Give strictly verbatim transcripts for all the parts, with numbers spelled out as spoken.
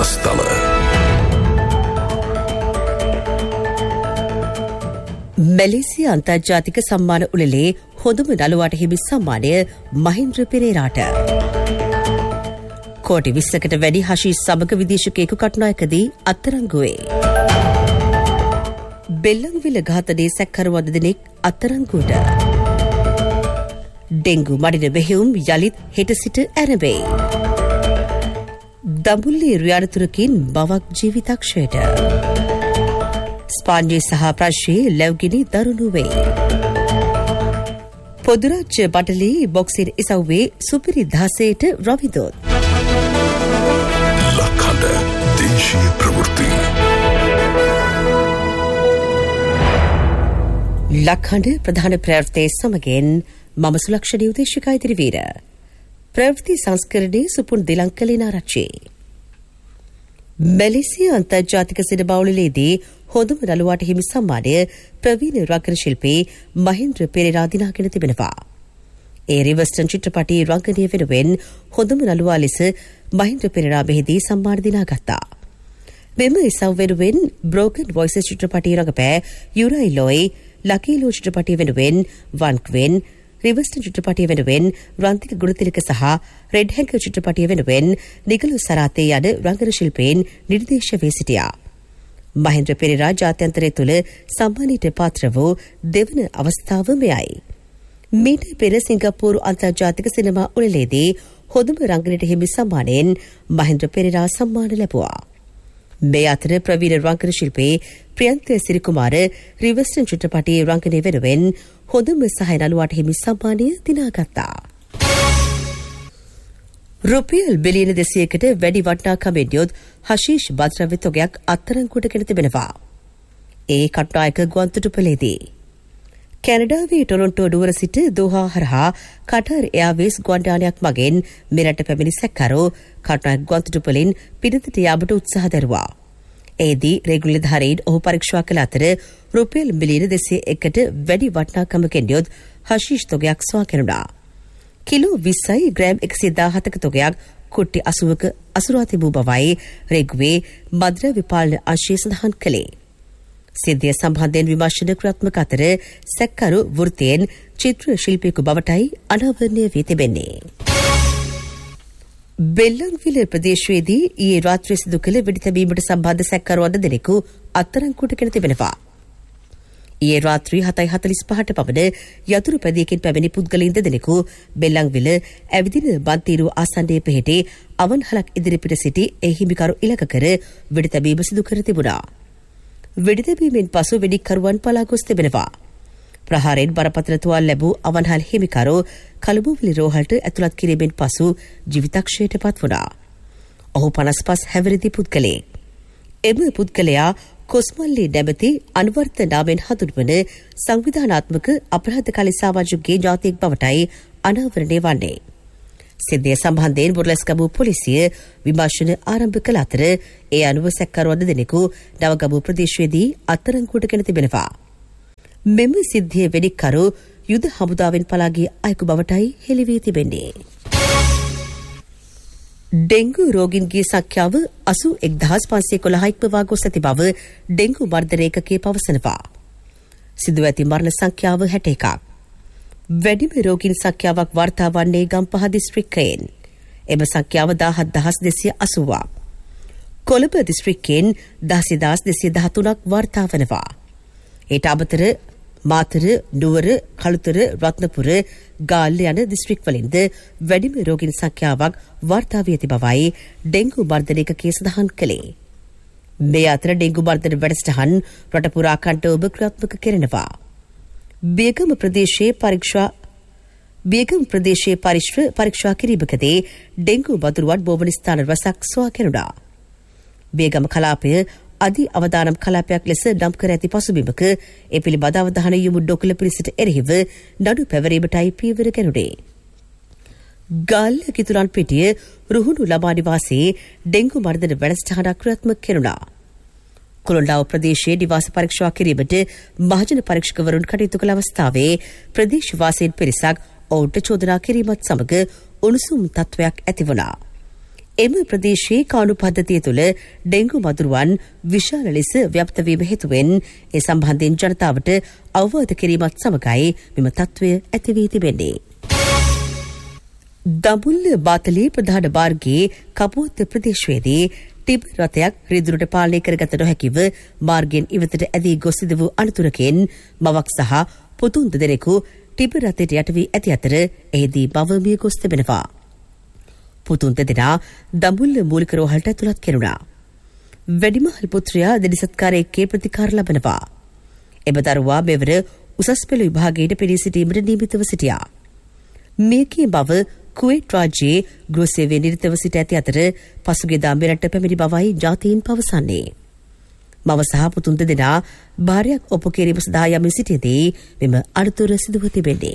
වටස්තල. Malaysia අන්තර්ජාතික සම්මාන උළෙලේ හොඳම නළුවාට හිමි සම්මානය මහින්ද්‍ර පෙරේරාට. කෝටි විස්සකට වැඩි හෂීෂ් සමග විදේශිකයෙකු කටුනායකදී අත්අඩංගුවේ. බෙල්ලන්විල ඝාතනයේ සැකකරුවන් දෙදෙනෙක් අත්අඩංගුවට. ඩෙංගු මඩින මෙහෙයුම් යළිත් හෙට සිට ඇරඹේ. දඹුල්ලේ රියානතුරකින් බවක් ජීවිතක්ෂයට. ස්පාඤ්ඤේ සහ ප්‍රශ්යේ ලැබ්ගිනි දරුණු වේ. පොදුරාජ්‍ය බටලී බොක්සින් ඉසව්වේ සුපිරි දහසේට රවිදෝත්. ලක්හඬ දේශීය ප්‍රවෘත්ති. ලක්හඬ ප්‍රධාන ප්‍රවෘත්ති සමගින් මම සුලක්ෂණී උදේශිකා ඉදිරිවීර. ප්‍රවෘත්ති සංස්කරණයේ සුපුන් දිලංකලේ නාරච්චි. මැලේසියා අන්තර්ජාතික සිනමා උළෙලේදී හොඳම නළුවාට හිමි සම්මානය ප්‍රවීණ රංගන ශිල්පී මහින්ද්‍ර පෙරේරා දිනාගෙන තිබෙනවා. ඒ රිවර්ස්ටන් චිත්‍රපටයේ රංගනය වෙනුවෙන් හොඳම නළුවා ලෙස මහින්ද්‍ර පෙරේරා මෙහිදී සම්මාන දිනාගත්තා. මෙම ඉසව් වෙනුවෙන් බ්‍රෝකන් වොයිසස් චිත්‍රපටයේ රඟපෑ යුරයි ලොයි, ලකී ලෝ චිත්‍රපටය වෙනුවෙන් වන් ක්වෙන්, රිවර්ස්ටන් චිත්‍රපටය වෙනුවෙන් රන්තික ගුණතිලක සහ රෙඩ් හැන්කර් චිත්‍රපටය වෙනුවෙන් නිකලු සරාතේ යන රංගන ශිල්පීන් නිර්දේශ වී සිටියා. මහින්ද්‍ර පෙරේරා ජාත්‍යන්තරය තුළ සම්මානයට පාත්‍ර වූ දෙවන අවස්ථාව මෙයයි. මීට පෙර සිංගප්පූරු අන්තර්ජාතික සිනමා උළෙලේදී හොඳම රංගනයට හිමි සම්මානයෙන් මහින්ද්‍ර පෙරේරා සම්මාන ලැබුවා. මේ අතර ප්‍රවීණ රංගන ශිල්පී ප්‍රියන්ත සිරිකුමාර රිවර්ස්ටන් චිත්‍රපටයේ රංගනය වෙනුවෙන් හොඳම සහාය නළුවාට හිමි සම්මානය දිනාගත්තා. රුපියල් බිලියන දෙසීයකට වැඩි වටිනාකමින් යොත් හෂීෂ් බද්‍රව්‍ය තොගයක් අත්අඩංගුවට ගෙන තිබෙනවා. ඒ කටුනායක ගුවන්තොටුපළේදී. කැනඩාවේ ටොරොන්ටෝ නුවර සිට දෝහා හරහා කටර් එයාවේස් ගුවන්යානයක් මගින් මෙරට පැමිණි සැකකරු කටුනායක ගුවන්තොටුපළින් පිටතට යාමට උත්සාහ දැරුවා. එෙහිදී රේගුල නිලධාරීන් ඔහු පරීක්ෂා කළ අතර රුපියල් මිලියන දෙසිය එකකට වැඩි වටිනාකමකින් යොත් හෂීෂ් තොගයක් සොයා කෙරුණා. කිලෝ විස්සයි ග්‍රෑම් එකසිය දාහතක තොගයක් කුට්ටි අසූවක අසුරා තිබූ බවයි රේගුවේ මද්‍රව්‍ය පාලන අංශය සඳහන් කළේ. සිද්ධිය සම්බන්ධයෙන් විමර්ශන ක්‍රියාත්මක අතර සැකකරු වෘත්තීන් චිත්‍ර ශිල්පියෙකු බවටයි අනාවරණය වී තිබෙන්නේ. බෙල්ලන්විල ප්‍රදේශයේදී ඊයේ රාත්‍රියේ සිදු කළ වෙඩිතැබීමට සම්බන්ධ සැකකරුවන් දෙදෙනෙකු අත්අඩංගුවට ගෙන තිබෙනවා. ඊයේ රාත්‍රී හතයි හතලිස් පහට පමණ යතුරු පැදියකින් පැමිණි පුද්ගලයන් දෙදෙනෙකු බෙල්ලන්විල ඇවිදින බන්තිරුව ආසන්නයේ පිහිටි අවන්හලක් ඉදිරිපිට සිටි ඒ හිමිකරු ඉලක්ක කර වෙඩිතැබීම සිදු කර තිබුණා. වෙඩිතැබීමෙන් පසු වෙඩික්කරුවන් පලා ගොස් තිබෙනවා. ප්‍රහාරයෙන් බරපතල තුවාල ලැබූ අවන්හල් හිමිකරු කළුබෝවිලි රෝහලට ඇතුළත් කිරීමෙන් පසු ජීවිතක්ෂයට පත් වුණා. ඔහු පනස් පහ හැවිරිදි පුද්ගලයෙක්. එම පුද්ගලයා කොස්මල්ලි නැමැති අනුවර්ත නාමයෙන් හඳුන්වන සංවිධානාත්මක අපරාධකාරී සමාජයේ ජාතියෙක් බවටයි අනාවරණය වන්නේ. සිද්ධිය සම්බන්ධයෙන් බොරලැස්ගමුව පොලිසිය විමර්ශන ආරම්භ කළ අතර ඒ අනුව සැකකරුවන් දෙදෙනෙකු නවගමුව ප්‍රදේශයේදී අත්අඩංගුවට ගෙන තිබෙනවා. මෙම සිද්ධියේ වෙඩික්කරු යුද හමුදාවෙන් පලා ගිය අයෙකු බවටයි හෙළි වී තිබෙන්නේ. ඩෙංගු රෝගීන්ගේ සංඛ්‍යාව අසූ එක්දහස් පන්සිය එකොළහ ඉක්මවා ගොස් ඇති බව ඩෙංගු මර්ධන ඒකකය පවසනවා. සිදුව ඇති මරණ සංඛ්‍යාව හැට එකක්. වැඩිම රෝගීන් සංඛ්‍යාවක් වාර්තා වන්නේ ගම්පහ දිස්ත්‍රික්කයෙන්. එම සංඛ්‍යාව දාහත් දහස් දෙසිය අසූවක්. කොළඹ දිස්ත්‍රික්කයෙන් දහසිදාස් දෙසිය දහතුනක් වාර්තා වනවා. ඊට අමතර මාතර, නුවර, කළුතර, රත්නපුර, ගාල්ල යන දිස්ත්‍රික්වලින්ද වැඩිම රෝගීන් සංඛ්‍යාවක් වාර්තා වී ඇති බවයි ඩෙංගු මර්ධන ඒකකය සඳහන් කළේ. මේ අතර ඩෙංගු මර්ධන වැඩසටහන් රට පුරා කණ්ඩායම ක්‍රියාත්මක කරනවා. බේගම ප්‍රදේශයේ පරීක්ෂා බේගම ප්‍රදේශයේ පරිශ්‍ර පරීක්ෂා කිරීමකදී ඩෙංගු වදුරුවන් බෝවන ස්ථාන රසක් සොයා කෙරුණා. බේගම කලාපය අධි අවදානම් කලාපයක් ලෙස නම් කර ඇති පසුබිමක ඒ පිළිබඳ අවධානය යොමු නොකළ පිරිසට එරෙහිව නඩු පැවරීමටයි පියවර ගැනුණේ. ගාල්ල කිතුරන් පිටිය රුහුණු ළමා නිවාසයේ ඩෙංගු මර්ධන වැඩසටහනක් ක්‍රියාත්මක කෙරුණා. කොළොන්ඩාව ප්‍රදේශයේ නිවාස පරීක්ෂා කිරීමට මහජන පරීක්ෂකවරුන් කටයුතු කළ අවස්ථාවේ ප්‍රදේශවාසීන් පිරිසක් ඔවුන්ට චෝදනා කිරීමත් සමග උණුසුම් තත්ත්වයක් ඇති වුණා. එම ප්‍රදේශයේ කාණු පද්ධතිය තුළ ඩෙංගු මදුරුවන් විශාල ලෙස ව්‍යාප්ත වීම හේතුවෙන් ඒ සම්බන්ධයෙන් ජනතාවට අවවාද කිරීමත් සමගයි මෙම තත්ත්වය ඇති වී තිබෙන්නේ. දඹුල්ල බාතලේ ප්‍රධාන මාර්ගයේ කපුවත්ත ප්‍රදේශයේදී ටිබ් රථයක් රිදුරට පාලනය කරගත නොහැකිව මාර්ගයෙන් ඉවතට ඇදී ගොස් සිදු වූ අනතුරකින් මවක් සහ පුතුන් දෙදෙනෙකු ටිබ් රථයට යට වී ඇති අතර එහිදී මව මිය ගොස් තිබෙනවා. පුතුන් දෙදෙනා දඹුල්ල මූලික රෝහලට ඇතුළත් කෙරුණා. වැඩිමහල් පුත්‍රයා දෙඩිසත්කාරයෙක්ගේ ප්‍රතිකාර ලබනවා. එම දරුවා මෙවර උසස් පෙළ විභාගයට පෙනී සිටීමට නියමිතව සිටියා. මේකේ බව කුවේට් රාජ්‍යයේ ගෘහ සේවයේ නිරතව සිට ඇති අතර පසුගියදා මෙරට පැමිණි බවයි ජාතීන් පවසන්නේ. මව සහ පුතුන් දෙදෙනා භාර්යාවක් ඔප්පු කිරීම සඳහා යමින් සිටියදී මෙම අනතුර සිදුව තිබෙන්නේ.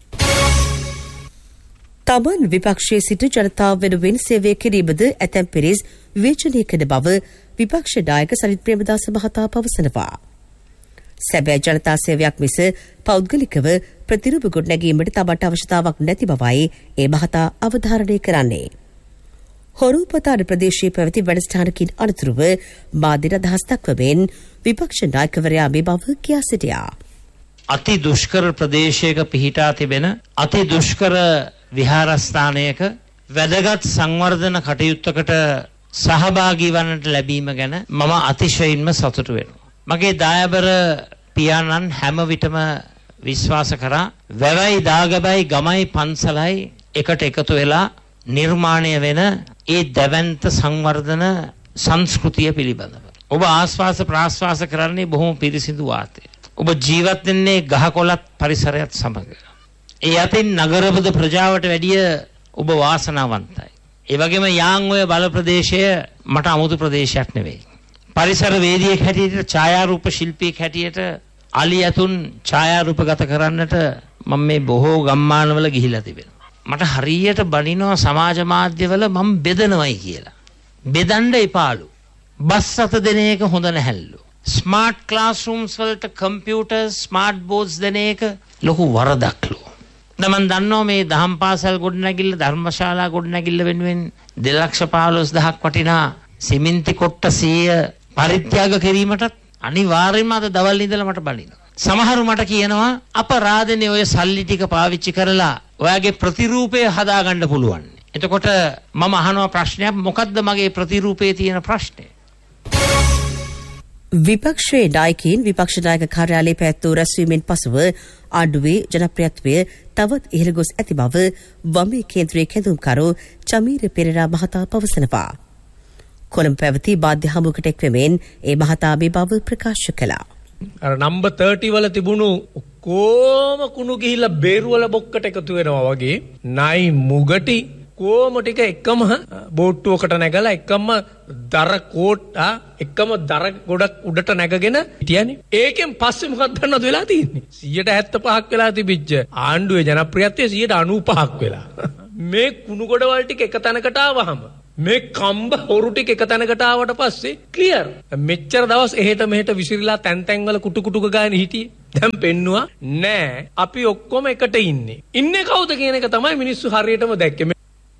තමන් විපක්ෂයේ සිට ජනතාව වෙනුවෙන් සේවය කිරීමද ඇතැම් පිරිස් විවේචනය කරන බව විපක්ෂ නායක සරිත් ප්‍රේමදාස මහතා පවසනවා. සැබෑ ජනතා සේවයක් මිස පෞද්ගලිකව ප්‍රතිරූප ගොඩනැගීමට තමන්ට අවශ්‍යතාවක් නැති බවයි ඒ මහතා අවධාරණය කරන්නේ. හොරුපතාන ප්‍රදේශයේ පැවති වැඩසටහනකින් අනතුරුව මාධ්‍යට අදහස් දක්වමින් විපක්ෂ නායකවරයා මේ බව කියා සිටියා. අති දුෂ්කර ප්‍රදේශයක පිහිටා තිබෙන අති දුෂ්කර විහාරස්ථානයක වැදගත් සංවර්ධන කටයුත්තකට සහභාගී වන්නට ලැබීම ගැන මම අතිශයින්ම සතුටු වෙනවා. මගේ දායබර පියාණන් හැම විටම විශ්වාස කරා වැවයි දාගබයි ගමයි පන්සලයි එකට එකතු වෙලා නිර්මාණය වෙන ඒ දැවැන්ත සංවර්ධන සංස්කෘතිය පිළිබඳව. ඔබ ආස්වාස ප්‍රාස්වාස කරන්නේ බොහොම පිරිසිදු වාතය. ඔබ ජීවත් වෙන්නේ ගහකොළත් පරිසරයත් සමග. ඒ අතින් නගරබද ප්‍රජාවට වැඩිය ඔබ වාසනාවන්තයි. ඒ වගේම යාන් ඔය බල ප්‍රදේශය මට අමුතු ප්‍රදේශයක් නෙවෙයි. පරිසර වේදිකයෙක් හැටියට ඡායාරූප ශිල්පියෙක් හැටියට අලි ඇතුන් ඡායාරූප ගත කරන්නට මම මේ බොහෝ ගම්මානවල ගිහිලා තිබෙනවා. මට හරියට බනිනවා සමාජ මාධ්‍යවල මම බෙදනවයි කියලා. බෙදන්න එපාලු. බස් අත දෙන එක හොඳ නැහැලු. ස්මාර්ට් ක්ලාස්රූම්ස් වලට කම්පියුටර් ස්මාර්ට් බෝඩ්ස් දෙන එක ලොකු වරදක්ලු. දැන් මම දන්නවා මේ දහම් පාසල් ගොඩනැගිල්ල ධර්මශාලා ගොඩනැගිල්ල වෙනුවෙන් දෙලක්ෂ පහළොස් දහසක් වටිනා සිමෙන්ති කොට්ට සීය පරිත්‍යාග කිරීමටත් අනිවාර්යයෙන්ම අද දවල් ඉඳලා මට බලිනවා. සමහරු මට කියනවා අපරාධනේ ඔය සල්ලි ටික පාවිච්චි කරලා ඔයාගේ ප්‍රතිරූපය හදාගන්න පුළුවන්. එතකොට මම අහනවා ප්‍රශ්නයක්, මොකද්ද මගේ ප්‍රතිරූපයේ තියෙන ප්‍රශ්නේ? විපක්ෂයේ නායකයින් විපක්ෂ නායක කාර්යාලයේ පැවැත්වූ රැස්වීමෙන් පසුව ආණ්ඩුවේ ජනප්‍රියත්වය තවත් ඉහළ ගොස් ඇති බව වමේ කේන්ද්‍රයේ කැඳවුම්කරු චමීර පෙරේරා මහතා පවසනවා. කොළඹ පැවති බාධ්‍ය හමුවකට එක්වෙමින් ඒ මහතා මේ බව ප්‍රකාශ කළා. අර නම්බර් තර්ටි වල තිබුණු කොම කුණු ගිහිල්ලා බේරුවල බොක්කට එකතු වෙනවා වගේ නයි මුගටි කොම ටික එකම බෝට්ටුවකට නැගලා එකම දර කෝට්ටා එකම දර ගොඩක් උඩට නැගගෙන හිටියනේ. ඒකෙන් පස්සේ මොකක්ද දන්නවද වෙලා තියෙන්නේ? සියයට හැත්තෑ පහක් වෙලා තිබිච්ච ආණ්ඩුවේ ජනප්‍රියත්වය සියයට අනූ පහක් වෙලා. මේ කුණු ගොඩවල් ටික එක තැනකට ආවහම මේ කම්බ හොරු ටික එක තැනකට ආවට පස්සේ ක්ලියර්. මෙච්චර දවස් එහෙට මෙහෙට විසිරිලා තැන් තැන් වල කුටු කුටුක ගාන හිටියේ. දැන් පෙන්නවා නෑ අපි ඔක්කොම එකට ඉන්නේ. ඉන්නේ කවුද කියන එක තමයි මිනිස්සු හරියටම දැක්කේ.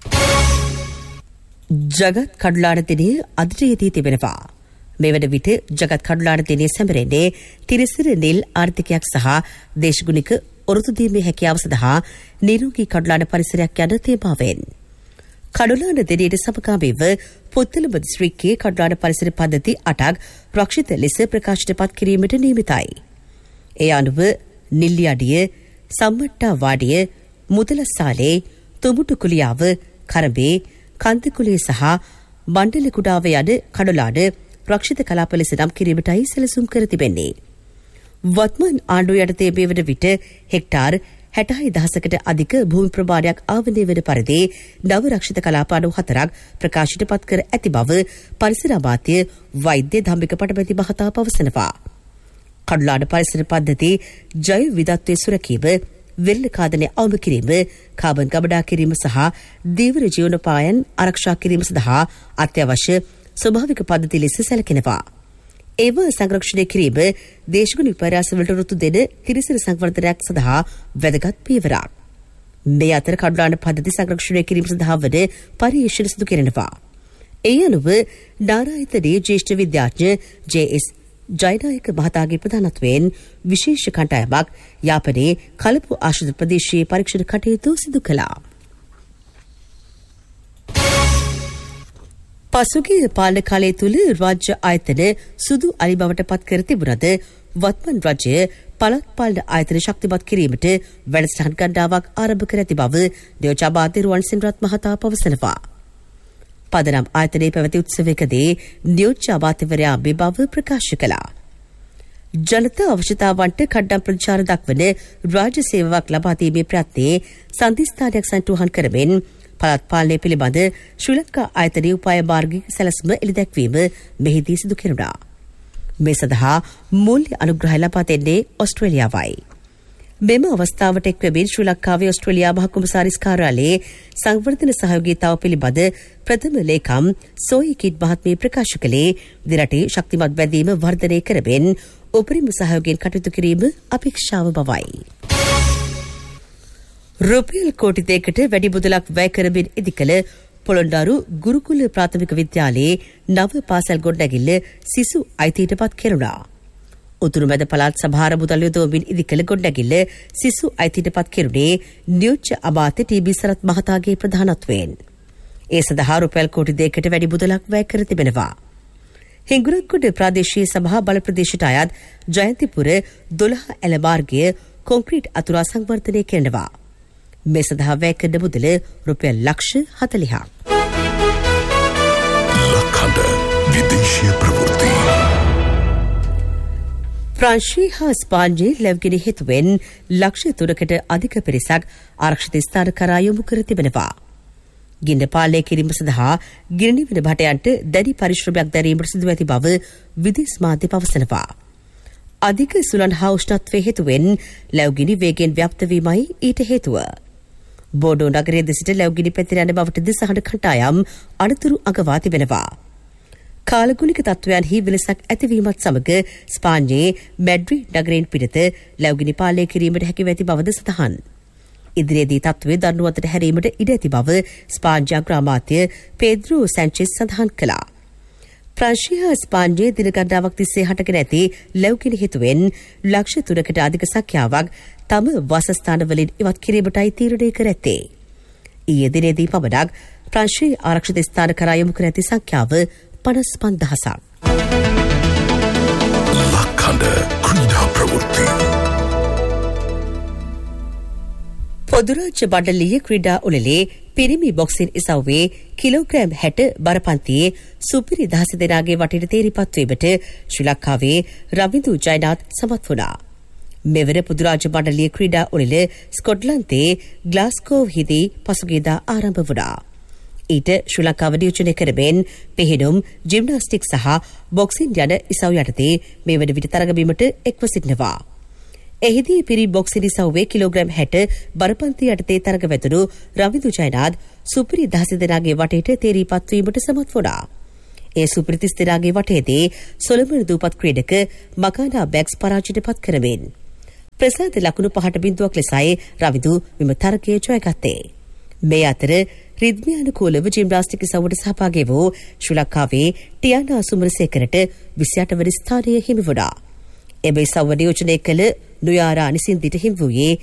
ජගත් කඩුලාන දිනේ අදට යෙදී තිබෙනවා. මේ වන විට ජගත් කඩුලාන දිනේ සැමරෙන්නේ තිරිසිර නිල් ආර්ථිකයක් සහ දේශගුණික ඔරොත්තු දීමේ හැකියාව සඳහා නිරෝගී කඩුලාන පරිසරයක් යන තේමාවෙන්. කඩුලාන දිනේට සමගාමීව පුත්තලම දිස්ත්‍රික්කයේ කඩුලාන පරිසර පද්ධති අටක් රක්ෂිත ලෙස ප්‍රකාශයට පත් කිරීමට නියමිතයි. ඒ අනුව නිල්ලියඩිය, සම්මට්ටා වාඩිය, මුදලස්සාලේ, තුමුටු කුලියාව, කරඹේ, කන්තකුලේ සහ මණ්ඩල කුඩාව යන කඩුලාන රක්ෂිත කලාප ලෙස නම් කිරීමටයි සැලසුම් කර තිබෙන්නේ. වත්මන් ආණ්ඩුව යටතේ මේ වන විට හෙක්ටාර් හැටහයි දහසකට අධික භූමි ප්‍රමාණයක් ආවරණය වන පරිදි නව රක්ෂිත කලාප අනූහතරක් ප්‍රකාශයට පත් කර ඇති බව පරිසර අමාත්‍ය වෛද්‍ය ධම්මික පටමැති මහතා පවසනවා. කඩුලාන පරිසර පද්ධති ජෛව විවිධත්වයේ සුරැකීම, වෙරළ කාදනය අවම කිරීම, කාබන් ගබඩා කිරීම සහ දීවර ජීවනෝපායන් ආරක්ෂා කිරීම සඳහා අත්‍යවශ්‍ය ස්වභාවික පද්ධති ලෙස සැලකෙනවා. ඒව සංරක්ෂණය කිරීම දේශගුණ විපර්යාස වලට රුතු දෙන තිරිසිර සංවර්ධනයක් සඳහා වැදගත් පියවරක්. මේ අතර කඩුලාන පද්ධති සංරක්ෂණය කිරීම සඳහා වන පරීක්ෂණ සිදු කෙරෙනවා. ඒ අනුව නාරායතනයේ ජ්‍යෙෂ්ඨ විද්‍යාඥ ජේ.එස්. ජයනායක මහතාගේ ප්‍රධානත්වයෙන් විශේෂ කණ්ඩායමක් යාපනයේ කලපු ආශ්‍රිත ප්‍රදේශයේ පරීක්ෂණ කටයුතු සිදු කළා. පසුගිය පාලන කාලය තුළ රාජ්‍ය ආයතන සුදු අලි බවට පත් කර තිබුණද වත්මන් රජය පළාත් පාලන ආයතන ශක්තිමත් කිරීමට වැඩසටහන් ගණ්ඩාවක් ආරම්භ කර ඇති බව නියෝජ්‍යාමාත්‍ය රුවන් සෙනරත් මහතා පවසනවා. පදනම් ආයතනයේ පැවති උත්සවයකදී නියෝජ්‍යාමාත්‍යවරයා මේ බව ප්‍රකාශ කළා. ජනතා අවශ්‍යතාවන්ට කඩ්ඩම් ප්‍රතිචාර දක්වන රාජ්‍ය සේවාවක් ලබා දීමේ ප්‍රයත්නයේ සන්ධිස්ථානයක් සැලසුම් කරමින් පළාත් පාලනය පිළිබඳ ශ්‍රී ලංකා ආයතනයේ උපාය මාර්ගික සැලැස්ම එළිදැක්වීම මෙහිදී සිදු කෙරුණා. මේ සඳහා මූල්‍ය අනුග්‍රහය ලබා දෙන්නේ ඔස්ට්‍රේලියාවයි. මෙම අවස්ථාවට එක්වමින් ශ්‍රී ලංකාවේ ඔස්ට්‍රේලියා මහ කොමසාරිස් කාර්යාලයේ සංවර්ධන සහයෝගීතාව පිළිබඳ ප්‍රථම ලේකම් සෝයි කිඩ් මහත්මිය ප්‍රකාශ කළේ දිරටේ ශක්තිමත් බැඳීම වර්ධනය කරමින් උපරිම සහයෝගයෙන් කටයුතු කිරීම අපේක්ෂාව බවයි. රුපියල් කෝටි දෙකකට වැඩි මුදලක් වැය කරමින් ඉදිකළ පොළොන්නරු ගුරුකුල ප්‍රාථමික විද්‍යාලයේ නව පාසල් ගොඩනැගිල්ල සිසු අයිතියට පත් කෙරුණා. උතුරුමැද පළාත් සභාර මුදල් යොදවමින් ඉදිකළ ගොඩනැගිල්ල සිසු අයිතියට පත් කෙරුණේ නියෝජ්‍ය අමාත්‍ය ටී.බී. සරත් මහතාගේ ප්‍රධානත්වයෙන්. ඒ සඳහා රුපියල් කෝටි දෙකකට වැඩි මුදලක් වැය කර තිබෙනවා. හිඟුරක්ගොඩ ප්‍රාදේශීය සභා බල ප්‍රදේශයට අයත් ජයන්තිපුර දොළහ ඇල මාර්ගය කොන්ක්‍රීට් අතුරා සංවර්ධනය කරනවා. මේ සඳහා වැය කරන මුදල රුපියල් ලක්ෂ හතළිහක්. ලක්හඬ විදේශීය ප්‍රවෘත්ති. ප්‍රංශී හා ස්පාඤ්ඤේ ලැබගෙන හේතුවෙන් ලක්ෂ තුනකට අධික පිරිසක් ආරක්ෂිත ස්ථාන කරා යොමු කර තිබෙනවා. ගින්න පාලනය කිරීම සඳහා ගිරණිවන භටයන්ට දැඩි පරිශ්‍රමයක් දැරීමට සිදු ඇති බව විදේශ මාධ්‍ය පවසනවා. අධික සුළං හා උෂ්ණත්වයේ හේතුවෙන් ලැබගිනි වේගෙන් ව්‍යාප්ත වීමයි ඊට හේතුව. බෝඩෝ නගරයේ දෙසිට ලැබගිනි පැතිර යන බවට දිසහඬ කණ්ඩායම් අනතුරු අඟවා තිබෙනවා. කාලගුණික තත්ත්වයන්හි වෙනසක් ඇතිවීමත් සමග ස්පාඤ්ඤයේ මැඩ්රිඩ් නගරයෙන් පිටත ලැබගිනි පාලනය කිරීමට හැකිව ඇති බවද සඳහන්. ඉදිරියේදී තත්ත්වය දරුණුවතට හැරීමට ඉඩ ඇති බව ස්පාඤ්ඤ අග්‍රාමාත්‍ය පේද්‍රෝ සැන්චෙස් සඳහන් කළා. ප්‍රංශීය ස්පාඤ්ඤයේ දින ගණනාවක් තිස්සේ හටගෙන ඇති ලැබගිනි හේතුවෙන් ලක්ෂ තුනකට අධික සංඛ්‍යාවක් තම වාසස්ථානවලින් ඉවත් කිරීමටයි තීරණය කර ඇත්තේ. ඊයේ දිනේදී පමණක් ප්‍රංශීය ආරක්ෂිත ස්ථාන කරා යොමු කර ඇති සංඛ්‍යාව පනස් පන්දහසක්. ලක්හඬ ක්‍රීඩා ප්‍රවෘත්ති. පොදුරාජ්‍ය මණ්ඩලීය ක්‍රීඩා උළෙලේ පිරිමි බොක්සින් ඉසව්වේ කිලෝග්‍රෑම් හැට බරපන්තියේ සුපිරි දහස දෙනාගේ වටේට තේරිපත් වීමට ශ්‍රී ලංකාවේ රවිඳු ජයනාත් සමත් වුණා. මෙවර පොදුරාජ්‍ය මණ්ඩලීය ක්‍රීඩා උළෙල ස්කොට්ලන්තයේ ග්ලාස්ගෝව්හිදී පසුගියදා ආරම්භ වුණා. ඊට ශ්‍රී ලංකාව නියෝජනය කරමින් පෙහෙනුම් ජිම්නාස්ටික් සහ බොක්සින් යන ඉසව් යටතේ මේ වන විට තරගබීමට එක්ව සිටිනවා. එහිදී පිරි බොක්සින් ඉසව්වේ කිලෝග්‍රෑම් හැට බරපන්ති යටතේ තරග වැදුණු රවිඳු ජයනාත් සුපිරි දහස දෙනාගේ වටේට තේරීපත් වීමට සමත් වුණා. ඒ සුපිරි තිස් දෙනාගේ වටේදී සොලමන් දූපත් ක්‍රීඩක මකානා බැග්ස් පරාජයට පත් කරමින් ප්‍රසාද ලකුණු පහට බිඳුවක් ලෙසයි රවිඳු මෙම තරගයේ ජයගත්තේ. මේ අතර රිද්මයානුකූලව ජිම්නාස්ටික් ඉසව්වට සහභාගී වූ ශ්‍රී ලංකාවේ ටියානා සුමරසේකරට විසි අට වන ස්ථානය හිමි වුණා. එම ඉසව්ව නියෝජනය කළ නුයාරා නිසින්දිට හිමි වූයේ